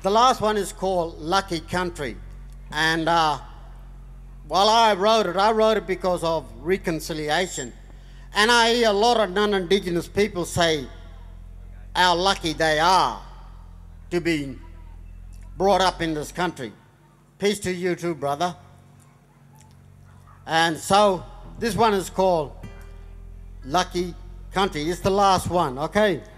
The last one is called Lucky Country. And while I wrote it because of reconciliation. And I hear a lot of non-Indigenous people say how lucky they are to be brought up in this country. Peace to you too, brother. And so this one is called Lucky Country. It's the last one, okay?